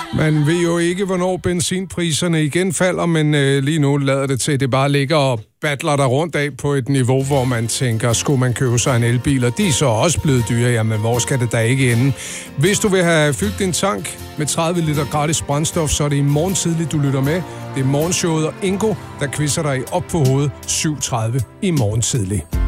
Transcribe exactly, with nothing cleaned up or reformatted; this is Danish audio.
Man ved jo ikke, hvornår benzinpriserne igen falder, men øh, lige nu lader det til, at det bare ligger og battler der rundt af på et niveau, hvor man tænker, skulle man købe sig en elbil, og de er så også blevet dyre, jamen hvor skal det da ikke ende? Hvis du vil have fyldt din tank med tredive liter gratis brændstof, så er det i morgen tidligt, du lytter med. Det er morgenshowet og Ingo, der quizzer dig op på hovedet syv tredive i morgen tidligt.